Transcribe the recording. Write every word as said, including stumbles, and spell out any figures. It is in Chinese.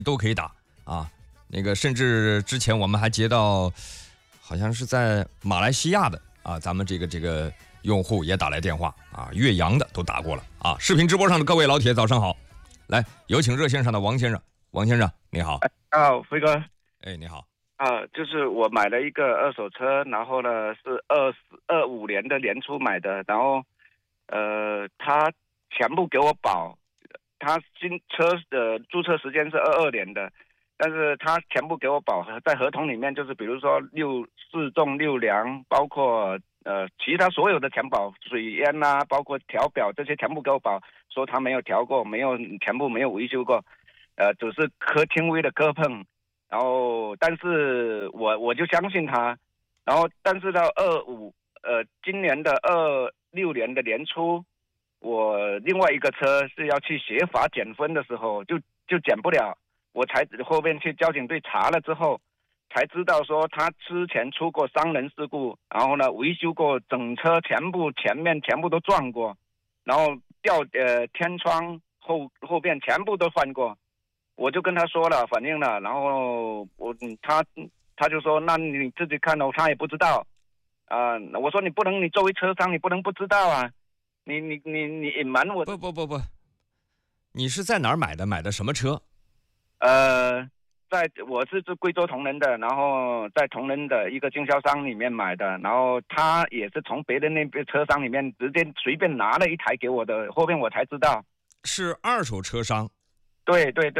都可以打啊。那个甚至之前我们还接到，好像是在马来西亚的啊，咱们这个这个用户也打来电话啊，岳阳的都打过了啊。视频直播上的各位老铁，早上好！来，有请热线上的王先生，王先生你好。 啊，飞哥， 哎，你好。 啊，就是我买了一个二手车，然后呢是二十二五年的年初买的，然后呃，他全部给我保，他新车的注册时间是二二年的，但是他全部给我保，在合同里面就是比如说六四重六梁，包括呃其他所有的全保，水淹啊，包括调表这些全部给我保，说他没有调过，没有全部没有维修过，呃，只是磕轻微的磕碰。然后，但是我我就相信他，然后，但是到二五呃今年的二六年的年初，我另外一个车是要去协法减分的时候，就就减不了，我才后面去交警队查了之后，才知道说他之前出过伤人事故，然后呢维修过整车全部前面全部都撞过，然后吊呃天窗后后边全部都换过。我就跟他说了，反映了，然后我他他就说，那你自己看哦，他也不知道啊、呃。我说你不能，你作为车商，你不能不知道啊，你你你你隐瞒我。 不不不不，你是在哪儿买的？买的什么车？ 呃，在我是这贵州铜仁的，然后在铜仁的一个经销商里面买的，然后他也是从别人那边车商里面直接随便拿了一台给我的，后面我才知道是二手车商。 对对对。